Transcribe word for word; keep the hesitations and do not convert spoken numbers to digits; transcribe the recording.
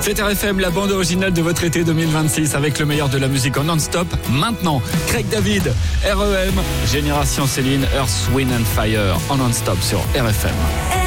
C'est R F M, la bande originale de votre été deux mille vingt-six avec le meilleur de la musique en non-stop. Maintenant, Craig David, R E M, Génération Céline, Earth, Wind and Fire en non-stop sur R F M.